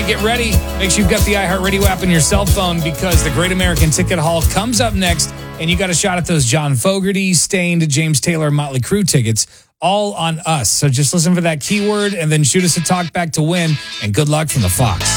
get ready. Make sure you've got the iHeartRadio app on your cell phone because the Great American Ticket Haul comes up next, and you got a shot at those John Fogerty, Stained, James Taylor, Motley Crue tickets, all on us. So just listen for that keyword and then shoot us a talk back to win, and good luck from the Fox.